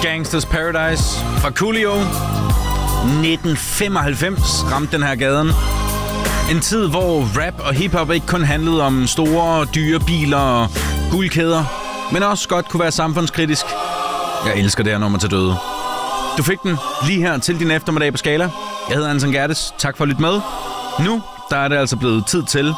Gangsters Paradise fra Coolio. 1995 ramte den her gaden. En tid, hvor rap og hiphop ikke kun handlede om store, dyre biler og guldkæder, men også godt kunne være samfundskritisk. Jeg elsker det her nummer til døde. Du fik den lige her til din eftermiddag på Skala. Jeg hedder Anton Gerdes. Tak for at lytte med. Nu der er det altså blevet tid til...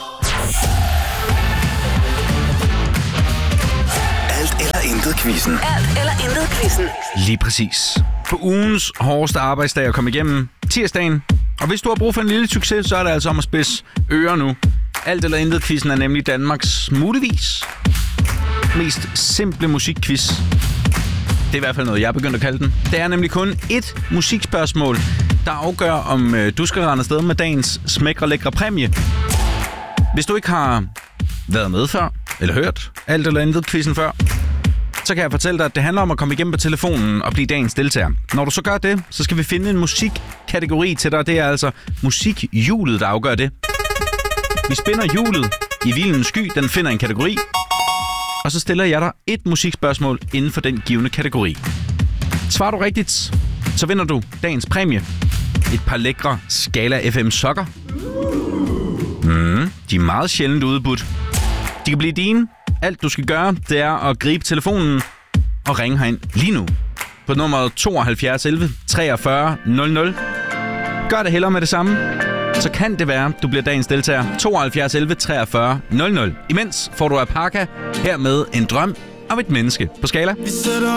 Alt eller intet quizzen. Alt eller intet quizzen. Lige præcis. På ugens hårdeste arbejdsdag at komme igennem, tirsdagen. Og hvis du har brug for en lille succes, så er det altså om at spidse ører nu. Alt eller intet quizzen er nemlig Danmarks muligvis mest simple musikquiz. Det er i hvert fald noget, jeg er begyndt at kalde den. Det er nemlig kun ét musikspørgsmål, der afgør, om du skal rende afsted med dagens smækre lækre præmie. Hvis du ikke har været med før, eller hørt alt eller intet quizzen før, så kan jeg fortælle dig, at det handler om at komme igennem på telefonen og blive dagens deltager. Når du så gør det, så skal vi finde en musikkategori til dig. Det er altså musikhjulet, der afgør det. Vi spænder hjulet i hvilens sky, den finder en kategori. Og så stiller jeg dig et musikspørgsmål inden for den givne kategori. Svarer du rigtigt, så vinder du dagens præmie. Et par lækre Skala FM sokker. De er meget sjældent udbudt. De kan blive dine. Alt du skal gøre, det er at gribe telefonen og ringe herind lige nu. På nummeret 72 11 43 00. Gør det hellere med det samme. Så kan det være, du bliver dagens deltager. 72 11 43 00. Imens får du alpaka her med en drøm om et menneske på Skala.